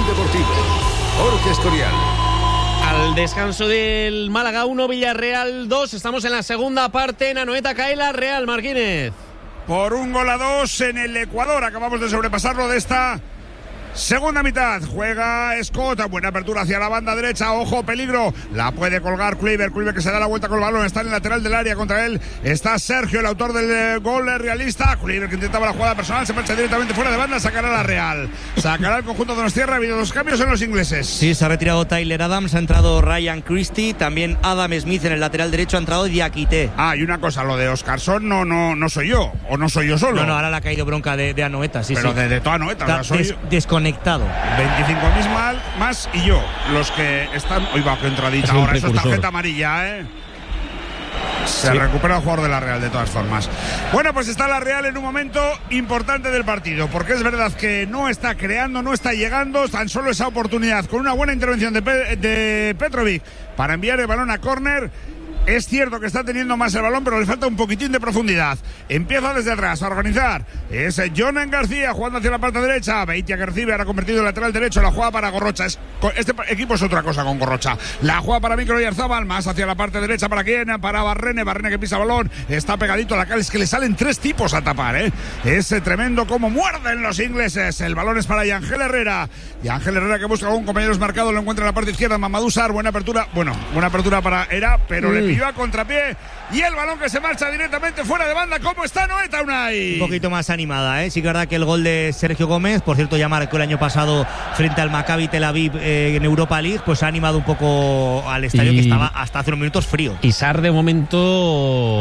Deportivo, Jorge Escorial. Al descanso del Málaga 1, Villarreal 2. Estamos en la segunda parte. En Anoeta cae la Real, Martínez. Por 1-2 en el Ecuador. Acabamos de sobrepasarlo de esta segunda mitad. Juega Scott, buena apertura hacia la banda derecha, ojo, peligro, la puede colgar Kluivert que se da la vuelta con el balón, está en el lateral del área, contra él está Sergio, el autor del gol realista. Kluivert que intentaba la jugada personal, se marcha directamente fuera de banda, sacará la Real, sacará el conjunto de Donostierra. Ha habido dos cambios en los ingleses. Sí, se ha retirado Tyler Adams, ha entrado Ryan Christie, también Adam Smith en el lateral derecho, ha entrado Diakité. Y una cosa, lo de Oscarson no soy yo, o no soy yo solo. No, ahora le ha caído bronca de Anoeta, sí. Pero de toda Anoeta, soy desconectado. 25.000 más y yo, los que están. Hoy va, que entradita ahora, eso es tarjeta amarilla, Se recupera el jugador de la Real de todas formas. Bueno, pues está la Real en un momento importante del partido, porque es verdad que no está creando, no está llegando, tan solo esa oportunidad con una buena intervención de Petrovic para enviar el balón a córner. Es cierto que está teniendo más el balón, pero le falta un poquitín de profundidad. Empieza desde atrás a organizar. Es Jonan García jugando hacia la parte derecha. Beitia que recibe, ahora convertido en lateral derecho. La juega para Gorrocha. Este equipo es otra cosa con Gorrocha. La juega para Micro Oyarzabal, más hacia la parte derecha. ¿Para quién? Para Barrene. Barrene que pisa balón. Está pegadito a la cal. Es que le salen tres tipos a tapar, Es tremendo como muerden los ingleses. El balón es para Yangel Herrera. Yangel Herrera que busca a algún compañero desmarcado. Lo encuentra en la parte izquierda. Mamadou Sarr. Buena apertura. Bueno, buena apertura para Era, pero le pilló a contrapié y el balón que se marcha directamente fuera de banda. ¿Cómo está Anoeta, Unai? Un poquito más animada, Sí que es verdad que el gol de Sergio Gómez, por cierto ya marcó el año pasado frente al Maccabi Tel Aviv en Europa League, pues ha animado un poco al estadio que estaba hasta hace unos minutos frío. Y Sarr de momento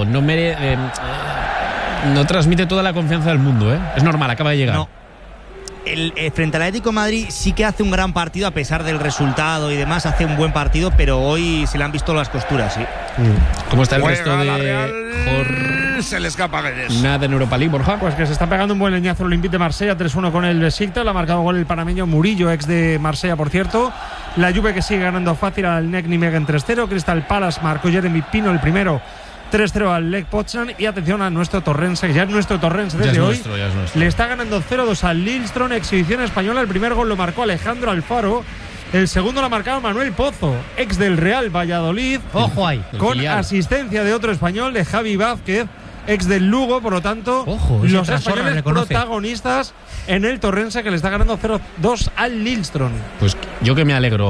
no transmite toda la confianza del mundo, Es normal, acaba de llegar. No. Frente al Atlético de Madrid sí que hace un gran partido a pesar del resultado y demás, hace un buen partido, pero hoy se le han visto las costuras, sí. ¿Cómo está el resto de la Real? Se le escapa Guedes. Nada en Europa League, Borja. Pues que se está pegando un buen leñazo el Olympique de Marsella, 3-1 con el Besiktas, le ha marcado gol el panameño Murillo, ex de Marsella, por cierto. La Juve que sigue ganando fácil al NEC Nijmegen 3-0, Crystal Palace marcó Jeremy Pino el primero, 3-0 al Lech Poznan. Y atención a nuestro Torrense, ya es nuestro Torrense desde hoy. Le está ganando 0-2 al Lillestrøm, exhibición española. El primer gol lo marcó Alejandro Alfaro. El segundo lo ha marcado Manuel Pozo, ex del Real Valladolid. Ojo ahí. Con asistencia de otro español, de Javi Vázquez, ex del Lugo. Por lo tanto, los españoles protagonistas en el Torrense, que le está ganando 0-2 al Lillestrøm. Pues yo que me alegro.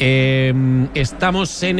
Estamos en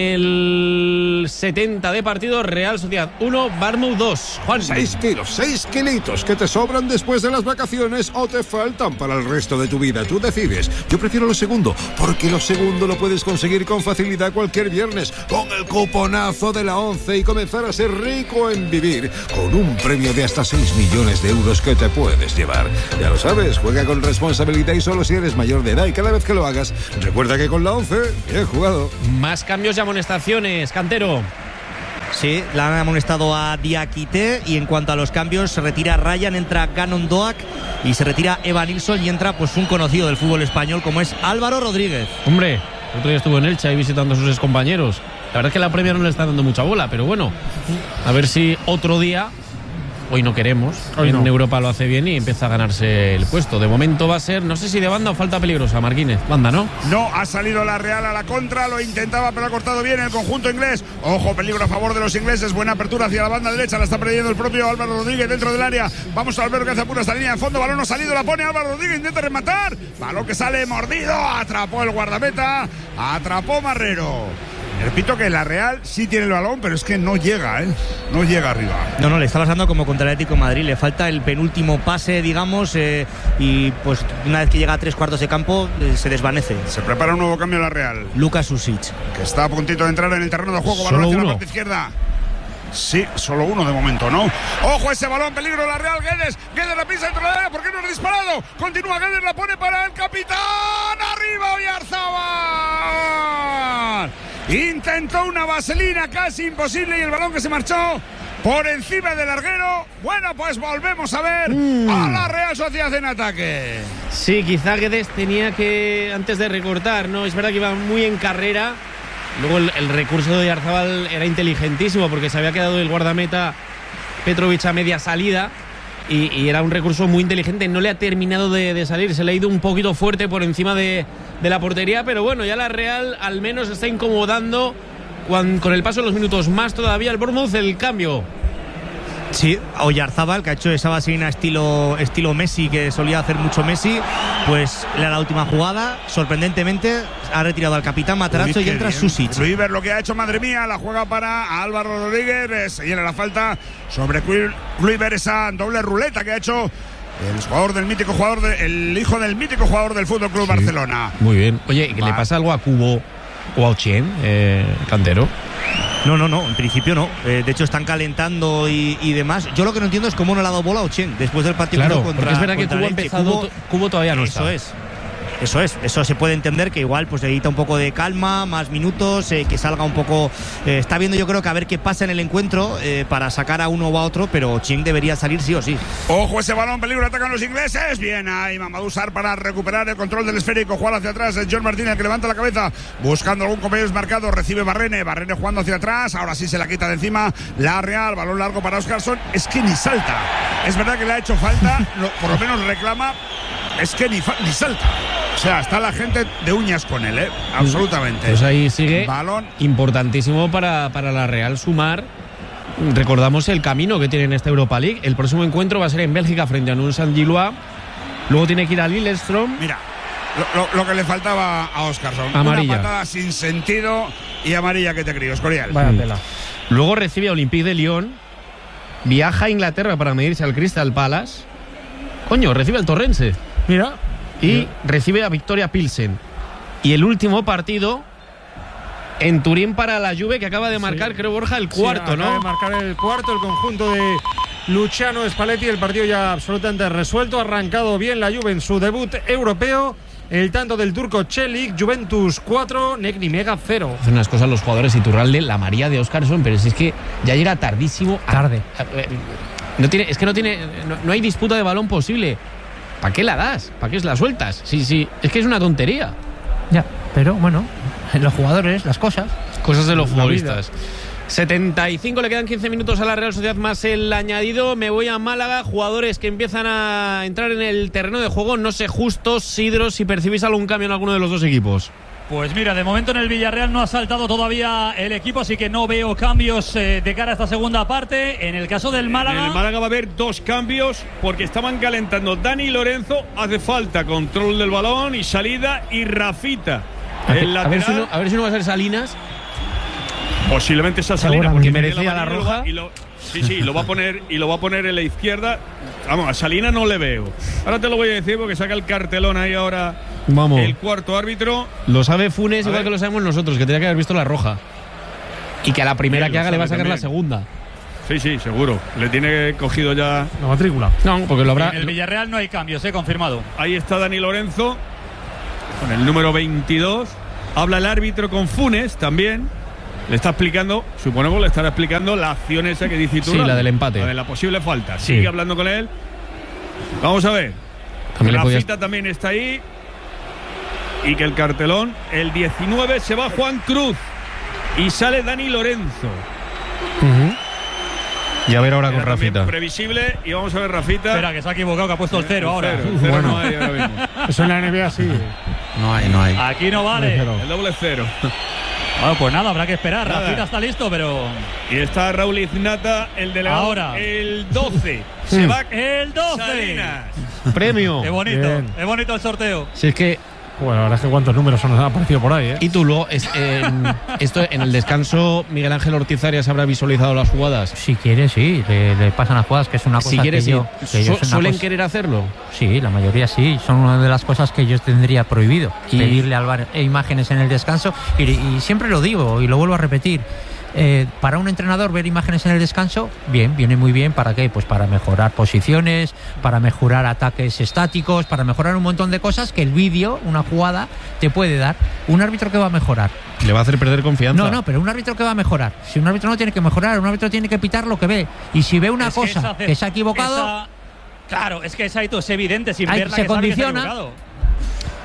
el 70 de partido. Real Sociedad 1, Bournemouth 2. Juan. 6 kilitos que te sobran después de las vacaciones o te faltan para el resto de tu vida. Tú decides. Yo prefiero lo segundo, porque lo segundo lo puedes conseguir con facilidad cualquier viernes con el cuponazo de la 11 y comenzar a ser rico en vivir con un premio de hasta 6 millones de euros que te puedes llevar. Ya lo sabes, juega con responsabilidad y solo si eres mayor de edad, y cada vez que lo hagas, recuerda que con la 11 bien jugado. Más cambios y amonestaciones, Cantero. Sí, le han amonestado a Diakité. Y en cuanto a los cambios, se retira Ryan, entra Gannon Doak y se retira Eva Nilsson y entra pues un conocido del fútbol español como es Álvaro Rodríguez. Hombre, el otro día estuvo en Elche ahí visitando a sus excompañeros. La verdad es que la Premier no le está dando mucha bola, pero bueno, a ver si otro día. Hoy no queremos. Hoy en Europa lo hace bien y empieza a ganarse el puesto. De momento va a ser, no sé si de banda o falta peligrosa, Martínez. Banda, ¿no? No, ha salido la Real a la contra, lo intentaba pero ha cortado bien el conjunto inglés. Ojo, peligro a favor de los ingleses, buena apertura hacia la banda derecha, la está perdiendo el propio Álvaro Rodríguez dentro del área. Vamos a ver que hace apura esta línea de fondo, balón no ha salido, la pone Álvaro Rodríguez, intenta rematar. Balón que sale mordido, atrapó el guardameta, atrapó Marrero. Repito que la Real sí tiene el balón, pero es que no llega, no llega arriba. No, le está pasando como contra el Atlético de Madrid. Le falta el penúltimo pase, digamos, y pues una vez que llega a 3/4 de campo, se desvanece. Se prepara un nuevo cambio en la Real. Lucas Susic, que está a puntito de entrar en el terreno de juego. Balón hacia la parte izquierda. Sí, solo uno de momento, ¿no? ¡Ojo ese balón! ¡Peligro la Real! Guedes la pisa dentro de la área. ¿Por qué no ha disparado? Continúa Guedes, la pone para el capitán. ¡Arriba Oyarzabal! Intentó una vaselina casi imposible y el balón que se marchó por encima del larguero. Bueno, pues volvemos a ver a la Real Sociedad en ataque. Sí, quizá Guedes tenía que, antes de recortar, ¿no? Es verdad que iba muy en carrera. Luego el recurso de Oyarzabal era inteligentísimo porque se había quedado el guardameta Petrovic a media salida y era un recurso muy inteligente. No le ha terminado de salir, se le ha ido un poquito fuerte por encima de la portería, pero bueno, ya la Real al menos está incomodando con el paso de los minutos. Más todavía el Bournemouth, el cambio. Sí, Oyarzábal, que ha hecho esa vaselina estilo Messi, que solía hacer mucho Messi, pues le da la última jugada, sorprendentemente ha retirado al capitán Matarazzo y entra Susic. Kluivert lo que ha hecho, madre mía, la juega para Álvaro Rodríguez, se llena la falta sobre Kluivert, esa doble ruleta que ha hecho el hijo del mítico jugador del FC Barcelona. Muy bien. Oye, ¿le pasa algo a Kubo o a Ochen, Cantero? No, en principio no. De hecho están calentando y demás. Yo lo que no entiendo es cómo no le ha dado bola a Ochen después del partido contra, porque es verdad que Kubo ha empezado, Kubo todavía no está. Eso se puede entender, que igual pues necesita un poco de calma, más minutos, que salga un poco. Está viendo, yo creo, que a ver qué pasa en el encuentro para sacar a uno o a otro, pero Ochen debería salir sí o sí. Ojo, ese balón, peligro, atacan los ingleses. Bien ahí Mamadou Sarr para recuperar el control del esférico, jugar hacia atrás. John Martínez, que levanta la cabeza buscando algún compañero desmarcado, recibe Barrene jugando hacia atrás, ahora sí se la quita de encima la Real, balón largo para Óscarson. Es que ni salta, es verdad que le ha hecho falta, por lo menos reclama. Es que ni salta. O sea, está la gente de uñas con él, absolutamente. Pues ahí sigue. Balón Importantísimo para la Real sumar. Recordamos el camino que tiene en esta Europa League. El próximo encuentro va a ser en Bélgica frente a Nyon Saint-Gilloise. Luego tiene que ir a Lillestrøm. Mira, lo que le faltaba a Óscarson. Amarilla. Una patada sin sentido y amarilla que te crío, Escorial. Vaya tela. Luego recibe a Olympique de Lyon. Viaja a Inglaterra para medirse al Crystal Palace. Coño, recibe al Torrense. Mira. Y recibe a Victoria Pilsen. Y el último partido en Turín para la Juve, que acaba de marcar, creo, Borja, el cuarto, ¿no? Acaba de marcar el cuarto, el conjunto de Luciano Spalletti. El partido ya absolutamente resuelto. Ha arrancado bien la Juve en su debut europeo. El tanto del turco Çelik, Juventus 4, Negni Mega 0. Hacen unas cosas los jugadores, Iturralde, la María de Óscarson, pero si es que ya llega tardísimo. Tarde. No hay disputa de balón posible. ¿Para qué la das? ¿Para qué la sueltas? Sí, es que es una tontería. Ya, pero bueno, los jugadores, las cosas. Cosas de los futbolistas. 75, le quedan 15 minutos a la Real Sociedad más el añadido. Me voy a Málaga, jugadores que empiezan a entrar en el terreno de juego. No sé, Justos, Sidro, si percibís algún cambio en alguno de los dos equipos. Pues mira, de momento en el Villarreal no ha saltado todavía el equipo, así que no veo cambios de cara a esta segunda parte. En el caso del Málaga... En el Málaga va a haber dos cambios porque estaban calentando Dani Lorenzo, hace falta control del balón y salida, y Rafita, el lateral. A ver si no va a ser Salinas. Posiblemente esa Salinas, porque merecía la roja. Lo va a poner en la izquierda. Vamos, a Salinas no le veo. Ahora te lo voy a decir porque saca el cartelón ahí ahora. Vamos. El cuarto árbitro. Lo sabe Funes igual que lo sabemos nosotros, que tenía que haber visto la roja. Y que a la primera que haga le va a sacar la segunda. Sí, seguro. Le tiene cogido ya la matrícula. No, porque lo habrá. En el Villarreal no hay cambios, confirmado. Ahí está Dani Lorenzo con el número 22. Habla el árbitro con Funes también. Le está explicando, supongo que le estará explicando la acción esa que dice tú. Sí, la del empate. La de la posible falta. Sí. Sigue hablando con él. Vamos a ver. Rafita también está ahí. Y que el cartelón, el 19, se va Juan Cruz. Y sale Dani Lorenzo. Y a ver ahora con Rafita. Previsible. Y vamos a ver Rafita. Espera, que se ha equivocado, que ha puesto el 0 ahora. El 0 bueno. No hay ahora mismo. Eso en la NBA sí. No hay. Aquí no vale. El doble 0. Bueno, pues nada, habrá que esperar. Nada. Rafita está listo, pero... Y está Raúl Iznata, el delegado. Ahora. El 12. Se va el 12. Salinas. Premio. Qué bonito. Bien. Es bonito el sorteo. Si es que... Bueno, la verdad es que cuántos números han aparecido por ahí, ¿eh? Y tú luego, esto en el descanso, Miguel Ángel Ortiz Arias habrá visualizado las jugadas. Si quiere, sí, le pasan las jugadas, que es una cosa si quiere, que sí. yo... ¿Suelen querer hacerlo? Sí, la mayoría sí. Son una de las cosas que yo tendría prohibido. Pedirle al VAR imágenes en el descanso. Y siempre lo digo y lo vuelvo a repetir. Para un entrenador ver imágenes en el descanso, viene muy bien. ¿Para qué? Pues para mejorar posiciones, para mejorar ataques estáticos, para mejorar un montón de cosas que el vídeo, una jugada, te puede dar. Un árbitro que va a mejorar. Le va a hacer perder confianza. No, pero un árbitro que va a mejorar. Si un árbitro no tiene que mejorar, un árbitro tiene que pitar lo que ve. Y si ve una cosa que se ha equivocado... Claro, es que esa es evidente, sin verla se condiciona.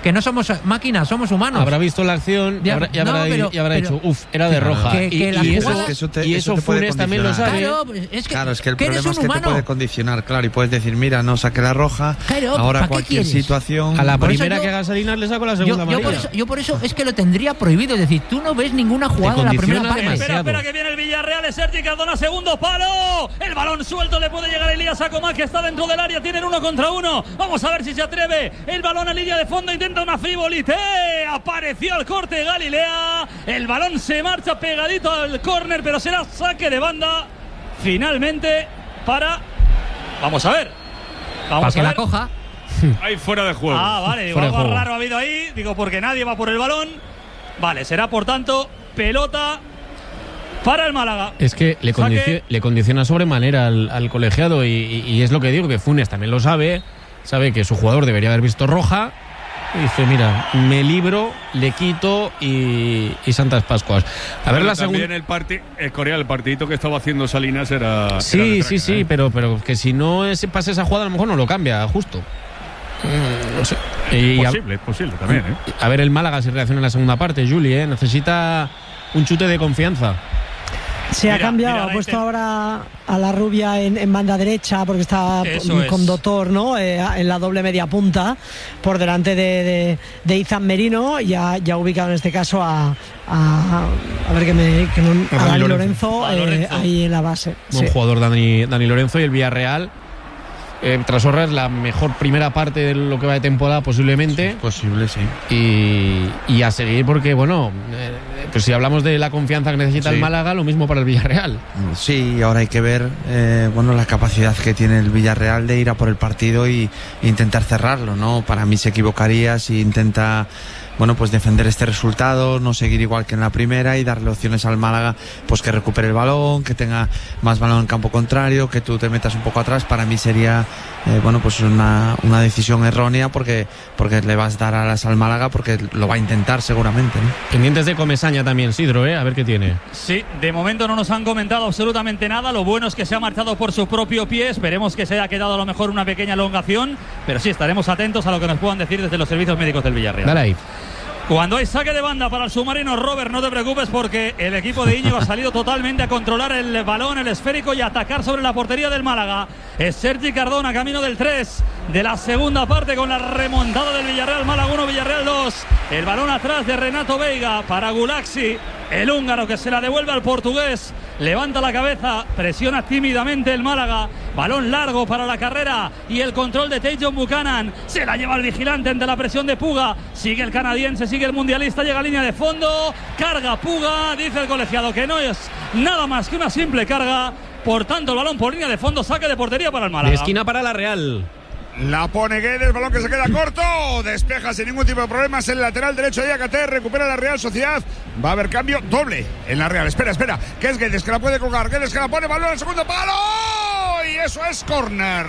que no somos máquinas, somos humanos. Habrá visto la acción y habrá dicho, era de roja. Y eso Funes también lo sabe. Claro, es que el problema es que te puede condicionar, claro, y puedes decir, mira, no saque la roja, ahora cualquier situación... A la primera que haga Salinas le saco la segunda amarilla. Yo por eso es que lo tendría prohibido, es decir, tú no ves ninguna jugada en la primera parte. Espera, que viene el Villarreal, es Sergi Cardona, segundo palo, el balón suelto, le puede llegar Elías Acomá, que está dentro del área, tienen 1 contra 1, vamos a ver si se atreve, el balón a línea de fondo, intenta una frivolité, apareció el corte de Galilea, el balón se marcha pegadito al córner, pero será saque de banda, finalmente vamos a ver, para que la coja. Ahí fuera de juego. Vale, algo raro ha habido ahí, porque nadie va por el balón, vale, será por tanto pelota para el Málaga. Es que le condiciona sobremanera al colegiado y es lo que digo, que Funes también lo sabe que su jugador debería haber visto roja y dice, mira, me libro, le quito y Santas Pascuas. A ver la segunda. También el partidito que estaba haciendo Salinas era... Sí, pero que si no pasa esa jugada a lo mejor no lo cambia, justo. No sé. Posible también, A ver el Málaga si reacciona en la segunda parte, Juli, necesita un chute de confianza. Se ha cambiado, ha puesto ahora a la rubia en banda derecha porque está con Dotor, ¿no? En la doble media punta por delante de Izan Merino, y ha ubicado en este caso a Dani Lorenzo ahí en la base. Buen jugador Dani Lorenzo, y el Villarreal Trasorra es la mejor primera parte de lo que va de temporada posiblemente. Sí, es posible, sí. Y a seguir porque, bueno, pues si hablamos de la confianza que necesita el Málaga, lo mismo para el Villarreal. Sí, ahora hay que ver la capacidad que tiene el Villarreal de ir a por el partido y intentar cerrarlo, ¿no? Para mí se equivocaría si intenta pues defender este resultado, no seguir igual que en la primera y darle opciones al Málaga, pues que recupere el balón, que tenga más balón en campo contrario, que tú te metas un poco atrás. Para mí sería pues una decisión errónea porque le vas a dar alas al Málaga, porque lo va a intentar seguramente, ¿no? Pendientes de Comesaña también, Sidro, a ver qué tiene. Sí, de momento no nos han comentado absolutamente nada. Lo bueno es que se ha marchado por su propio pie. Esperemos que se haya quedado a lo mejor una pequeña elongación, pero sí, estaremos atentos a lo que nos puedan decir desde los servicios médicos del Villarreal. Dale ahí. Cuando hay saque de banda para el submarino, Robert, no te preocupes porque el equipo de Íñigo ha salido totalmente a controlar el balón, el esférico, y atacar sobre la portería del Málaga. Es Sergi Cardona, camino del 3 de la segunda parte, con la remontada del Villarreal. Málaga 1, Villarreal 2. El balón atrás de Renato Veiga para Gulaxi, el húngaro, que se la devuelve al portugués. Levanta la cabeza, presiona tímidamente el Málaga. Balón largo para la carrera y el control de Tajon Buchanan. Se la lleva el vigilante ante la presión de Puga. Sigue el canadiense, sigue el mundialista, llega a línea de fondo. Carga Puga, dice el colegiado que no es nada más que una simple carga. Por tanto, el balón por línea de fondo, saque de portería para el Málaga. De esquina para la Real. La pone Guedes, balón que se queda corto, despeja sin ningún tipo de problemas el lateral derecho de Yacaté, recupera la Real Sociedad. Va a haber cambio doble en la Real. Espera, que es Guedes que la puede colgar, Guedes que la pone, balón al segundo palo, y eso es córner.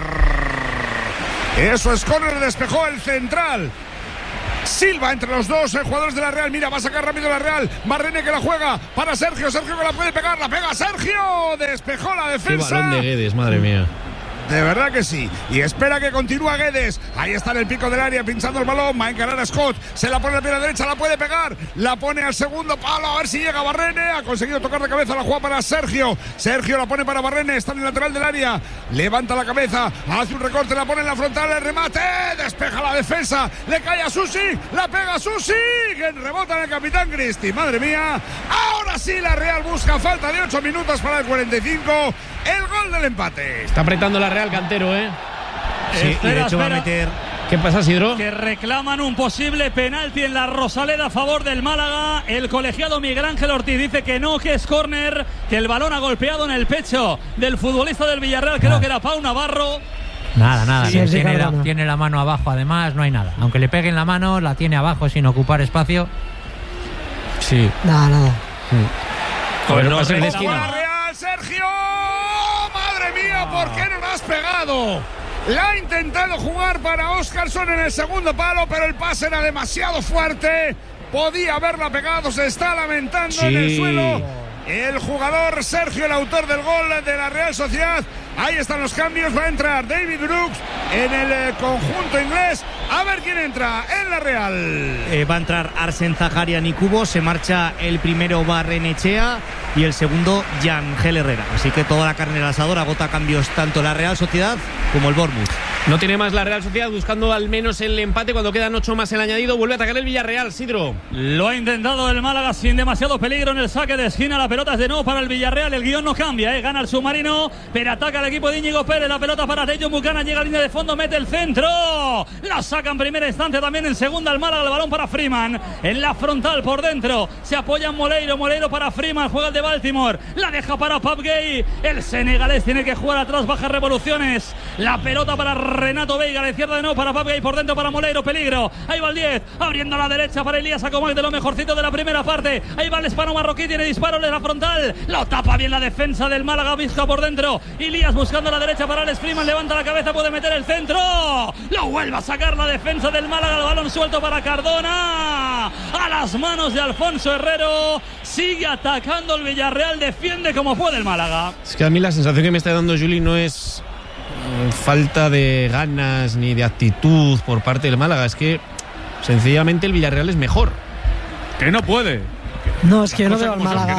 Despejó el central Silva entre los dos jugadores de la Real. Mira, va a sacar rápido la Real. Barrene que la juega para Sergio que la puede pegar, la pega Sergio, despejó la defensa. Qué balón de Guedes, madre mía. De verdad que sí. Y espera que continúa Guedes. Ahí está en el pico del área, pinchando el balón. Va a encarar a Scott. Se la pone a la pierna derecha, la puede pegar. La pone al segundo palo. A ver si llega Barrene. Ha conseguido tocar de cabeza la jugada para Sergio. Sergio la pone para Barrene. Está en el lateral del área. Levanta la cabeza. Hace un recorte. La pone en la frontal. El remate. Despeja la defensa. Le cae a Susi. La pega Susi. Que rebota en el capitán Cristi. Madre mía. Ahora sí la Real busca. Falta de 8 minutos para el 45. El gol del empate. Está apretando la Real, Cantero, Sí, y de hecho va a meter. ¿Qué pasa, Sidro? Que reclaman un posible penalti en la Rosaleda a favor del Málaga. El colegiado Miguel Ángel Ortiz dice que no, que es córner, que el balón ha golpeado en el pecho del futbolista del Villarreal, creo que era Pau Navarro. Nada, sí, tiene la mano abajo, además no hay nada. Aunque le peguen la mano, la tiene abajo sin ocupar espacio. Sí. Nada. Pues no se esquina. Real, Sergio. Madre mía, ¿por qué no lo has pegado? La ha intentado jugar para Óscarson en el segundo palo, pero el pase era demasiado fuerte. Podía haberla pegado, se está lamentando en el suelo el jugador Sergio, el autor del gol de la Real Sociedad. Ahí están los cambios, va a entrar David Brooks en el conjunto inglés A ver quién entra en la Real. Va a entrar Arsen Zaharian y Cubo. Se marcha el primero Barrenechea y el segundo Yangel Herrera. Así que toda la carne al asador, agota cambios tanto la Real Sociedad como el Bournemouth. No tiene más la Real Sociedad, buscando al menos el empate cuando quedan 8 más el añadido. Vuelve a atacar el Villarreal, Sidro. Lo ha intentado el Málaga sin demasiado peligro en el saque de esquina. La pelota es de nuevo para el Villarreal. El guión no cambia, gana el submarino, pero ataca el equipo de Íñigo Pérez. La pelota para Tello Bucana, llega a línea de fondo, mete el centro. La saca en primera instancia, también en segunda el Málaga. El balón para Freeman en la frontal por dentro. Se apoya en Moleiro para Freeman, juega el de Baltimore. La deja para Pape Gueye. El senegalés tiene que jugar atrás, bajas revoluciones. La pelota para Renato Veiga, la izquierda de nuevo para Pape Gueye, por dentro para Moleiro, peligro. Ahí va el 10, abriendo a la derecha para Elías Acomac, de lo mejorcito de la primera parte. Ahí va el hispano marroquí, tiene disparo en la frontal. Lo tapa bien la defensa del Málaga, Vizca por dentro. Elías buscando la derecha para Alex Freeman, levanta la cabeza, puede meter el centro. Lo vuelve a sacar la defensa del Málaga, el balón suelto para Cardona. A las manos de Alfonso Herrero. Sigue atacando el Villarreal, defiende como puede el Málaga. Es que a mí la sensación que me está dando Juli no es falta de ganas ni de actitud por parte del Málaga, es que sencillamente el Villarreal es mejor. Que no puede. No, es que yo no veo al Málaga.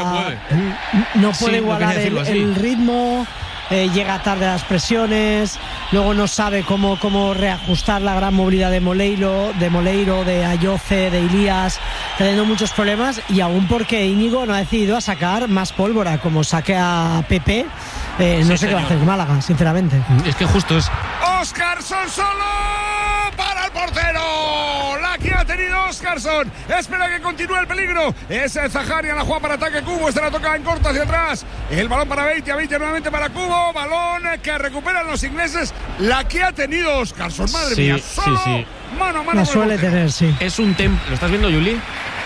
No puede sí, igualar el ritmo. Llega tarde a las presiones, luego no sabe cómo reajustar la gran movilidad de Moleiro, de Ayoce, de Elías, teniendo muchos problemas, y aún porque Íñigo no ha decidido a sacar más pólvora, como saque a Pepe, no sé qué va a hacer Málaga, sinceramente. Es que justo es Óscarson solo para el portero. La que ha tenido Óscarson. Espera que continúe el peligro. Es Zaharian, la juega para ataque Cubo. Esta la toca en corto hacia atrás. El balón para Beitia nuevamente para Cubo. Balón que recuperan los ingleses. La que ha tenido Óscarson. Madre mía. Solo mano a mano. La suele tener, sí. Es un tempo. ¿Lo estás viendo, Juli?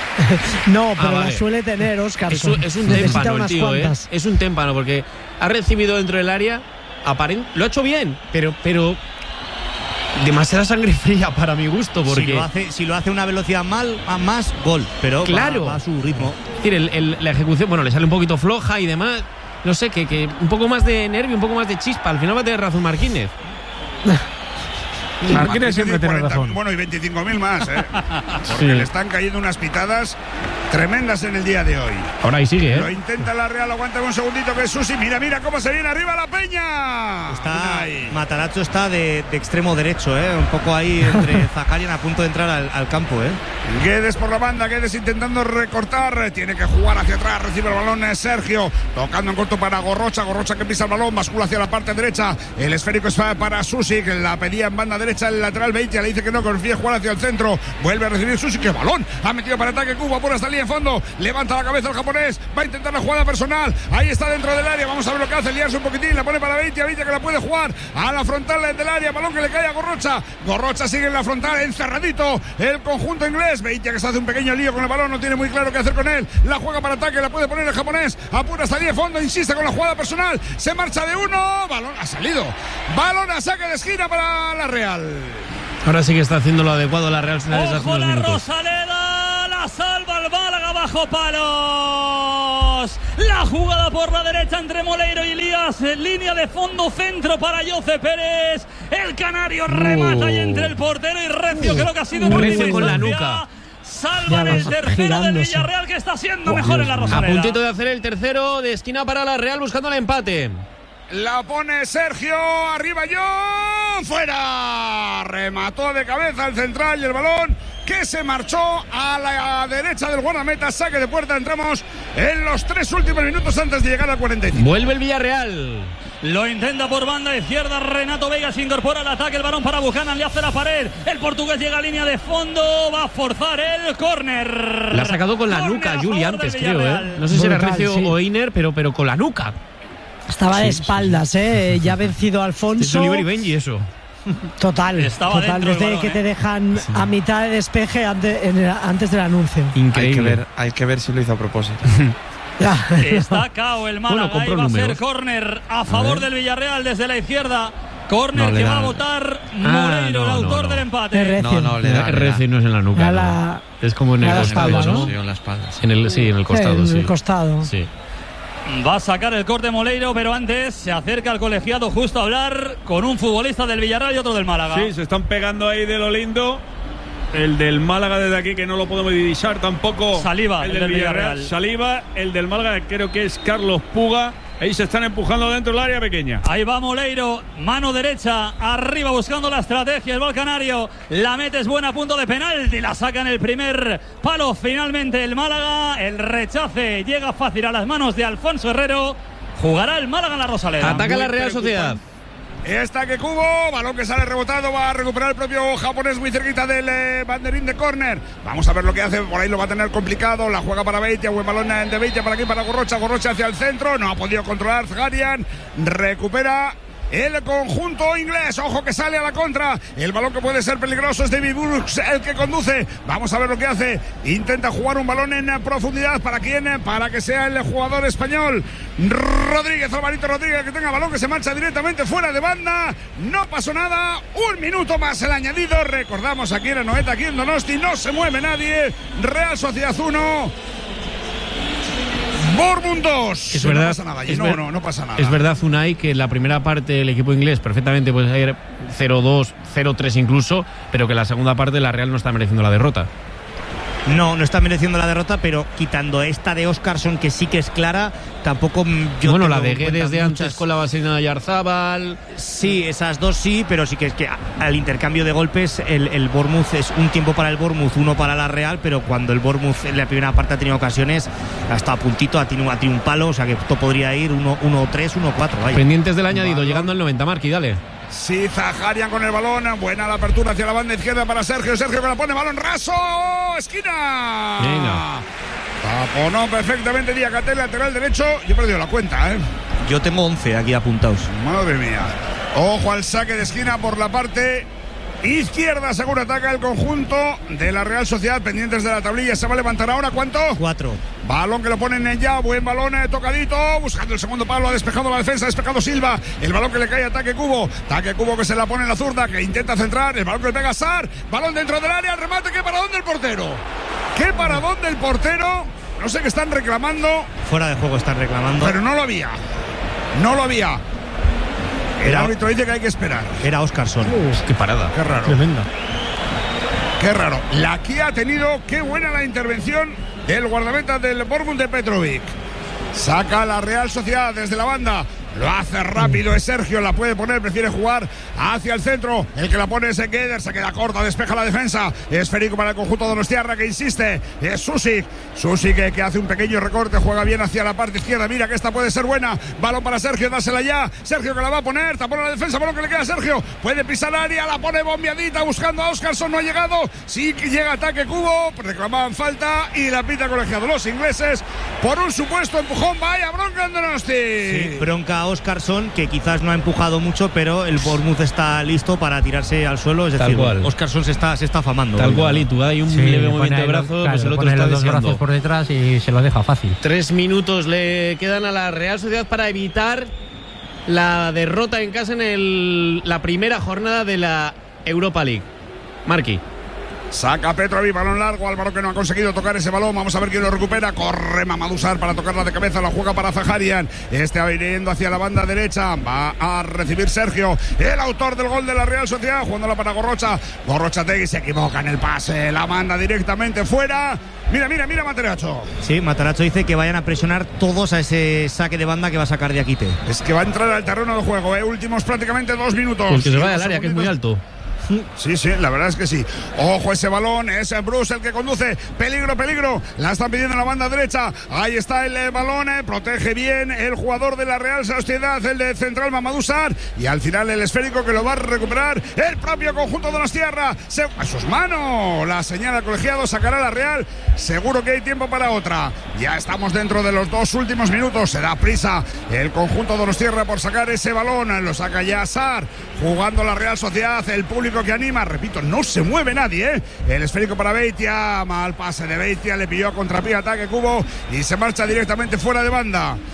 No, pero vale. La suele tener Óscarson. Es un témpano el tío, Es un témpano porque ha recibido dentro del área. Lo ha hecho bien, pero demasiada sangre fría para mi gusto, porque si lo hace a una velocidad más gol, pero claro, va a su ritmo. Es decir, la ejecución, bueno, le sale un poquito floja y demás. No sé, que un poco más de nervio, un poco más de chispa. Al final va a tener razón Marquínez. Marquínez siempre tiene razón. Bueno, y 25.000 más, porque le están cayendo unas pitadas tremendas en el día de hoy. Ahora ahí sigue, Lo intenta la Real, aguanta un segundito que es Susi. Mira cómo se viene arriba la Peña. Matarazzo está de extremo derecho, un poco ahí entre Zaharian, a punto de entrar al campo, Guedes por la banda, Guedes intentando recortar, tiene que jugar hacia atrás, recibe el balón Sergio, tocando en corto para Gorrocha que pisa el balón, bascula hacia la parte derecha, el esférico es para Susi, que la pedía en banda derecha, el lateral Beitia le dice que no confía, jugar hacia el centro, vuelve a recibir Susi, que balón, ha metido para ataque Cuba, por esta línea en fondo, levanta la cabeza el japonés, va a intentar la jugada personal, ahí está dentro del área, vamos a ver lo que hace, liarse un poquitín, la pone para Beitia que la puede jugar a la frontal del área, balón que le cae a Gorrocha sigue en la frontal, encerradito el conjunto inglés, Beitia que se hace un pequeño lío con el balón, no tiene muy claro qué hacer con él, la juega para ataque, la puede poner el japonés, apura hasta línea de fondo, insiste con la jugada personal, se marcha de uno, balón ha salido, balón a saque de esquina para la Real. Ahora sí que está haciendo lo adecuado la Real Sociedad desde hace unos minutos. Rosaleda, la salva el Málaga bajo palos. La jugada por la derecha entre Moleiro y Elías, en línea de fondo, centro para Jose Pérez. El canario remata y entre el portero y Recio, creo que ha sido Recio con la nuca. Salvan el tercero del Villarreal, que está siendo mejor en la Rosaleda. A puntito de hacer el tercero de esquina para la Real, buscando el empate. La pone Sergio, arriba John, fuera, remató de cabeza el central y el balón que se marchó a la derecha del guardameta, saque de puerta, entramos en los 3 últimos minutos antes de llegar al 45. Vuelve el Villarreal. Lo intenta por banda izquierda, Renato Veiga se incorpora al ataque, el balón para Buchanan, le hace la pared, el portugués llega a línea de fondo, va a forzar el córner. La ha sacado con la nuca, Juli, antes creo, No sé si era Recio o Einer, pero con la nuca. Estaba de espaldas, ya ha vencido a Alfonso. Es Oliver y Benji eso. Total, desde que te dejan a mitad de despeje antes del anuncio. Increíble. Hay que ver si lo hizo a propósito. Está cao el Málaga, y va a ser córner a favor del Villarreal desde la izquierda. Córner que va a votar Moleiro, el autor del empate. Recio no es en la nuca. Es como en el costado, ¿no? En la espalda. En el costado, en el costado. Sí. Va a sacar el corte Moleiro, pero antes se acerca al colegiado justo a hablar con un futbolista del Villarreal y otro del Málaga. Sí, se están pegando ahí de lo lindo. El del Málaga desde aquí, que no lo podemos divisar tampoco. Saliba, el del Villarreal. Saliba, el del Málaga, creo que es Carlos Puga. Ahí se están empujando dentro del área pequeña. Ahí va Moleiro, mano derecha, arriba buscando la estrategia. El gol canario, la mete, es buena, a punto de penalti. La saca en el primer palo. Finalmente el Málaga, el rechace llega fácil a las manos de Alfonso Herrero. Jugará el Málaga en la Rosaleda. Ataca la Real Sociedad. Está que Cubo, balón que sale rebotado, va a recuperar el propio japonés muy cerquita del banderín de córner. Vamos a ver lo que hace, por ahí lo va a tener complicado, la juega para Beitia, buen balón de Beitia para aquí, para Gorrocha hacia el centro, no ha podido controlar Zaharian, recupera el conjunto inglés, ojo que sale a la contra, el balón que puede ser peligroso es David Brooks, el que conduce, vamos a ver lo que hace, intenta jugar un balón en profundidad, ¿para quién? Para que sea el jugador español Rodríguez, Alvarito Rodríguez, que tenga balón, que se marcha directamente fuera de banda, no pasó nada, un minuto más el añadido, recordamos aquí en Anoeta, aquí en Donosti, no se mueve nadie, Real Sociedad 1 Bournemouth 2. Es verdad, no pasa nada, no pasa nada. Es verdad, Unai, que en la primera parte el equipo inglés perfectamente puede ir 0-2, 0-3 incluso, pero que en la segunda parte la Real no está mereciendo la derrota. No está mereciendo la derrota, pero quitando esta de Óscarson, que sí que es clara, tampoco yo. Bueno, la de Guedes de antes con la vaselina de Yarzábal. Sí, esas dos sí, pero sí que es que al intercambio de golpes el Bournemouth es un tiempo para el Bournemouth, uno para la Real, pero cuando el Bournemouth en la primera parte ha tenido ocasiones, hasta a puntito, ha tenido un palo, o sea que esto podría ir 1-3, 1-4. Pendientes del añadido, llegando al 90, Marqui, dale. Sí, Zaharian con el balón, buena la apertura hacia la banda izquierda para Sergio que la pone, balón raso, esquina. Venga. Taponó perfectamente Diakate, lateral derecho, yo he perdido la cuenta, Yo tengo 11 aquí apuntados. Madre mía. Ojo al saque de esquina por la parte izquierda, seguro ataca el conjunto de la Real Sociedad, pendientes de la tablilla, se va a levantar ahora, ¿cuánto? 4. Balón que lo ponen en ya, buen balón tocadito, buscando el segundo palo, ha despejado la defensa, ha despejado Silva, el balón que le cae a Taque Cubo que se la pone en la zurda, que intenta centrar, el balón que le pega a Sar, balón dentro del área, remate, ¿qué paradón del portero? ¿Qué paradón del portero? No sé qué están reclamando. Fuera de juego están reclamando. Pero no lo había. El árbitro dice que hay que esperar. Era Óscarson. Qué parada. Qué raro. Tremenda. Qué raro. La que ha tenido, qué buena la intervención del guardameta del Bournemouth de Petrovic. Saca la Real Sociedad desde la banda. Lo hace rápido, es Sergio, la puede poner, prefiere jugar hacia el centro. El que la pone es Guedes, se queda corta, despeja la defensa. Esférico para el conjunto de Donostiarra, que insiste. Es Susic que hace un pequeño recorte, juega bien hacia la parte izquierda. Mira que esta puede ser buena. Balón para Sergio, dásela ya. Sergio que la va a poner, tapona la defensa, balón que le queda a Sergio. Puede pisar área, la pone bombeadita, buscando a Óscarson, no ha llegado. Sí que llega ataque Cubo, reclamaban falta y la pita colegiado los ingleses por un supuesto empujón. Vaya bronca en Donosti. Sí, bronca Óscarson, que quizás no ha empujado mucho, pero el Bournemouth está listo para tirarse al suelo, es decir, Óscarson se está afamando. Tal cual, y tú hay un leve movimiento de brazo, pues el otro está los dos deseando. brazos por detrás y se lo deja fácil. 3 minutos le quedan a la Real Sociedad para evitar la derrota en casa en la primera jornada de la Europa League. Marqui. Saca Petrovic, balón largo, Álvaro que no ha conseguido tocar ese balón, vamos a ver quién lo recupera, corre Mamadou Sarr para tocarla de cabeza, la juega para Zaharian, va viniendo hacia la banda derecha, va a recibir Sergio, el autor del gol de la Real Sociedad, jugándola para Gorrocha Tegui se equivoca en el pase, la manda directamente fuera. Mira Materacho. Sí, Materacho dice que vayan a presionar todos a ese saque de banda que va a sacar Diakite. Es que va a entrar al terreno de juego, últimos prácticamente 2 minutos. Pues que se vaya al área, que es muy alto. Sí, la verdad es que sí. Ojo ese balón, es Bruce el que conduce. Peligro. La están pidiendo en la banda derecha. Ahí está el balón, protege bien el jugador de la Real Sociedad, el de central Mamadou Sarr. Y al final el esférico que lo va a recuperar el propio conjunto de Donostiarra. A sus manos. La señala colegiado, sacará la Real. Seguro que hay tiempo para otra. Ya estamos dentro de los 2 últimos minutos. Se da prisa el conjunto de Donostiarra por sacar ese balón. Lo saca ya Sarr. Jugando la Real Sociedad. El público que anima, repito, no se mueve nadie, El esférico para Beitia, mal pase de Beitia, le pilló a contrapié ataque Cubo y se marcha directamente fuera de banda.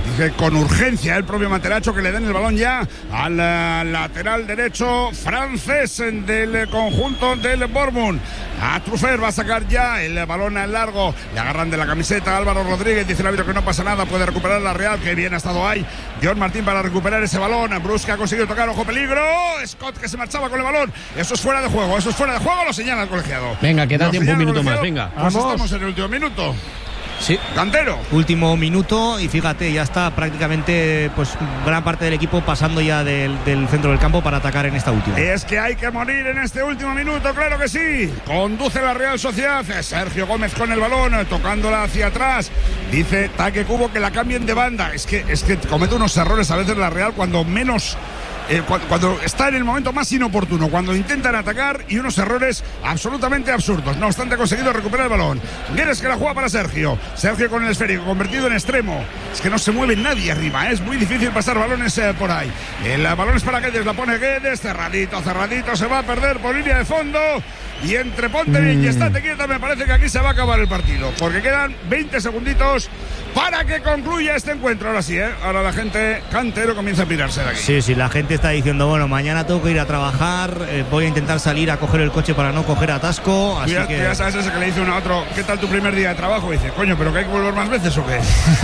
Dice con urgencia el propio Materacho que le den el balón ya al lateral derecho francés del conjunto del Bournemouth. A Truffert va a sacar ya el balón al largo. Le agarran de la camiseta Álvaro Rodríguez. Dice el árbitro que no pasa nada. Puede recuperar la Real. Que bien ha estado ahí John Martín para recuperar ese balón. Brusque ha conseguido tocar. Ojo peligro. Scott que se marchaba con el balón. Eso es fuera de juego. Eso es fuera de juego. Lo señala el colegiado. Venga, queda tiempo un minuto más. Venga. Pues estamos en el último minuto. Sí. Cantero. Último minuto y fíjate, ya está prácticamente pues gran parte del equipo pasando ya del centro del campo para atacar en esta última. Es que hay que morir en este último minuto, claro que sí. Conduce la Real Sociedad. Sergio Gómez con el balón, tocándola hacia atrás. Dice Taque Cubo que la cambien de banda. Es que comete unos errores a veces la Real cuando menos... cuando está en el momento más inoportuno, cuando intentan atacar, y unos errores absolutamente absurdos. No obstante, ha conseguido recuperar el balón. Guedes que la juega para Sergio con el esférico, convertido en extremo. Es que no se mueve nadie arriba, es muy difícil pasar balones por ahí. El balón es para Guedes, la pone Guedes, cerradito, se va a perder por línea de fondo. Y entre ponte bien y estate quieta, me parece que aquí se va a acabar el partido, porque quedan 20 segunditos para que concluya este encuentro. Ahora sí, ahora la gente Cantero comienza a pirarse de aquí. Sí, la gente está diciendo, bueno, mañana tengo que ir a trabajar, voy a intentar salir a coger el coche para no coger atasco. Así que ya sabes ese que le dice uno a otro, ¿qué tal tu primer día de trabajo? Y dice, coño, ¿pero que hay que volver más veces o qué?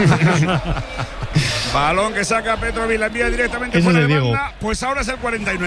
Balón que saca Petrovic, la envía directamente fuera de banda. Pues ahora es el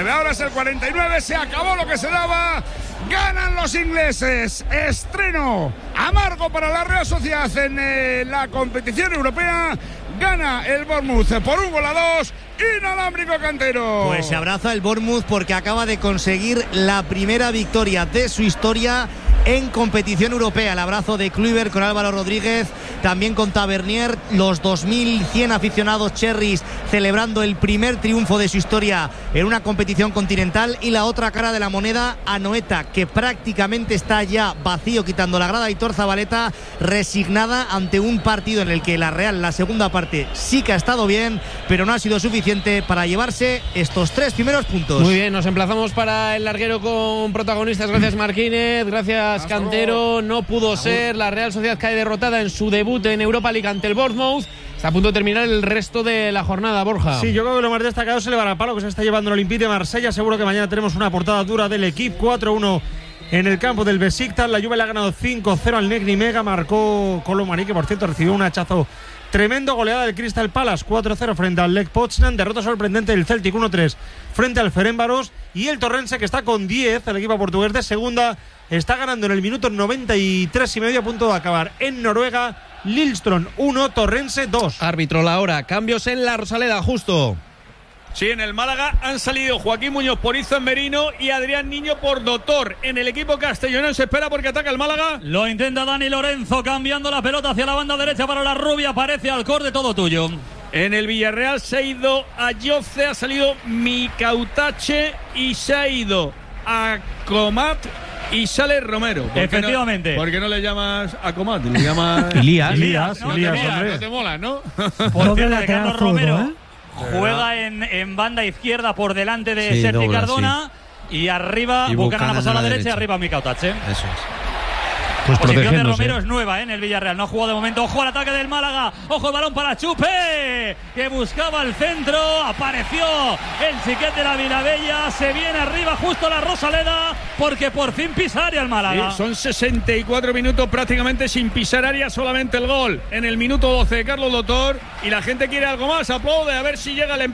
49, se acabó lo que se daba. Ganan los ingleses. Estreno amargo para la Real Sociedad en la competición europea. Gana el Bournemouth por 1-2. Inalámbrico Cantero. Pues se abraza el Bournemouth porque acaba de conseguir la primera victoria de su historia en competición europea. El abrazo de Kluivert con Álvaro Rodríguez, también con Tavernier, los 2100 aficionados cherries celebrando el primer triunfo de su historia en una competición continental. Y la otra cara de la moneda, Anoeta, que prácticamente está ya vacío, quitando la grada, Aitor Zabaleta, resignada ante un partido en el que la Real, la segunda parte, sí que ha estado bien, pero no ha sido suficiente para llevarse estos 3 primeros puntos. Muy bien, nos emplazamos para el larguero con protagonistas. Gracias Marquínez, gracias Cantero. No pudo ser, la Real Sociedad cae derrotada en su debut en Europa League ante el Bournemouth. Está a punto de terminar el resto de la jornada, Borja. Sí, yo creo que lo más destacado es el varapalo que se está llevando el Olympique de Marsella. Seguro que mañana tenemos una portada dura del equipo. 4-1 en el campo del Besiktas. La Juve le ha ganado 5-0 al Negri Mega. Marcó Colomani, que por cierto recibió un hachazo tremendo. Goleada del Crystal Palace 4-0 frente al Lech Poznan. Derrota sorprendente del Celtic 1-3 frente al Ferencváros. Y el Torrense, que está con 10, el equipo portugués de segunda, está ganando en el minuto 93,5, a punto de acabar en Noruega. Lillestrøm 1, Torrense 2. Árbitro la hora, cambios en la Rosaleda, justo. Sí, en el Málaga han salido Joaquín Muñoz por Izan Merino y Adrián Niño por Dotor. En el equipo castellonense espera porque ataca el Málaga. Lo intenta Dani Lorenzo, cambiando la pelota hacia la banda derecha para la rubia. Aparece Alcorde, todo tuyo. En el Villarreal se ha ido a Jofce, ha salido Mikautache y se ha ido a Comat y sale Romero. Efectivamente. ¿Por qué no le llamas a Comat? Le llamas Elías, hombre. No te mola, ¿no? Por cierto, Carlos Romero juega en banda izquierda por delante de Sergi Cardona, y arriba Buchanan ha pasado a la derecha y arriba Mikautache. Eso es. Pues posición de Romero es nueva en el Villarreal, no ha jugado de momento. Ojo al ataque del Málaga, ojo el balón para Chupe, que buscaba el centro, apareció el Chiquet de la Vilabella, se viene arriba justo la Rosaleda, porque por fin pisa área el Málaga. Sí, son 64 minutos prácticamente sin pisar área, solamente el gol en el minuto 12 de Carlos Dotor, y la gente quiere algo más, aplaude a ver si llega el empate.